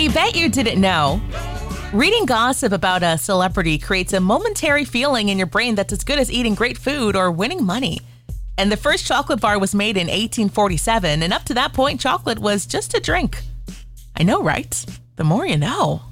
bet you didn't know. Reading gossip about a celebrity creates a momentary feeling in your brain that's as good as eating great food or winning money. And the first chocolate bar was made in 1847, and up to that point, chocolate was just a drink. I know, right? The more you know.